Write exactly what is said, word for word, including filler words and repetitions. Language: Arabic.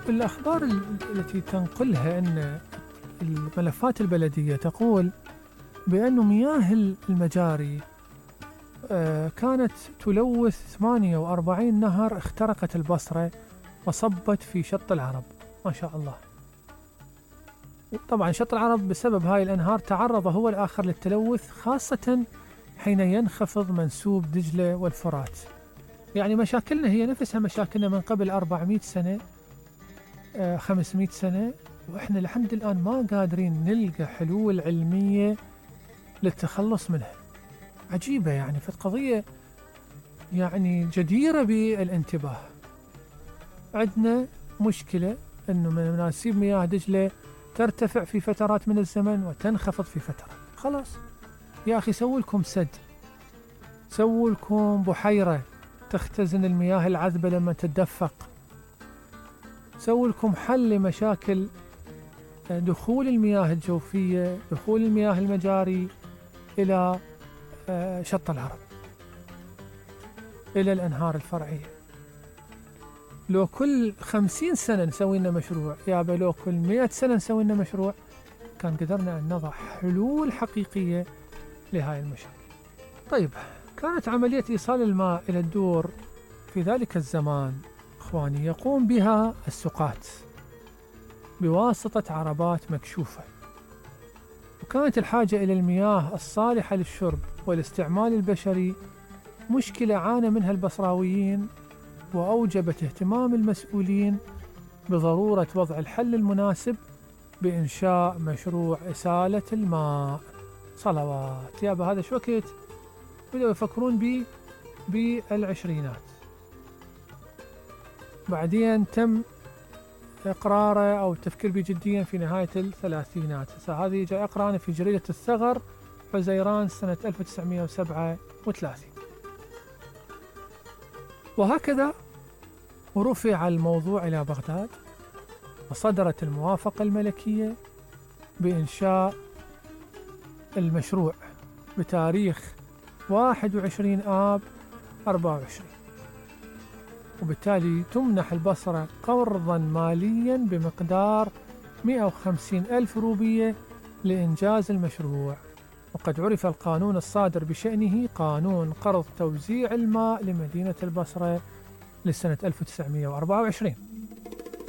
الأخبار التي تنقلها أن الملفات البلدية تقول بأن مياه المجاري كانت تلوث ثمانية وأربعين نهر اخترقت البصرة وصبت في شط العرب. ما شاء الله. طبعا شط العرب بسبب هاي الأنهار تعرض هو الآخر للتلوث، خاصة حين ينخفض منسوب دجلة والفرات. يعني مشاكلنا هي نفسها مشاكلنا من قبل أربعمائة سنة، خمسمائة سنة، وإحنا لحد الآن ما قادرين نلقى حلول علمية للتخلص منها. عجيبة يعني، في القضية يعني جديرة بالانتباه. عندنا مشكلة أنه من مناسيب مياه دجلة ترتفع في فترات من الزمن وتنخفض في فترات. خلاص يا أخي سووا لكم سد، سووا لكم بحيرة تختزن المياه العذبة لما تتدفق، سووا لكم حل لمشاكل دخول المياه الجوفية، دخول المياه المجاري إلى شط العرب، إلى الأنهار الفرعية. لو كل خمسين سنة نسوي لنا مشروع، يابا لو كل مئة سنة نسوي لنا مشروع، كان قدرنا أن نضع حلول حقيقية لهذه المشاكل. طيب، كانت عملية إيصال الماء إلى الدور في ذلك الزمان إخواني يقوم بها السقاة بواسطة عربات مكشوفة، وكانت الحاجة إلى المياه الصالحة للشرب والاستعمال البشري مشكلة عانى منها البصراويين، وأوجبت اهتمام المسؤولين بضرورة وضع الحل المناسب بإنشاء مشروع إسالة الماء. صلوات يابا، هذا شو وقت بدأوا يفكرون به بالعشرينات، بعدين تم إقراره أو التفكير به جديا في نهاية الثلاثينات. هذه جاء إقرانه في جريدة الثغر حزيران سنة ألف وتسعمائة وسبعة وثلاثين. وهكذا ورفع الموضوع إلى بغداد، وصدرت الموافقة الملكية بإنشاء المشروع بتاريخ واحد وعشرين آب أربعة وعشرين، وبالتالي تمنح البصرة قرضا ماليا بمقدار مئة وخمسين ألف روبية لإنجاز المشروع. وقد عرف القانون الصادر بشأنه قانون قرض توزيع الماء لمدينة البصرة لسنة ألف وتسعمائة وأربعة وعشرين.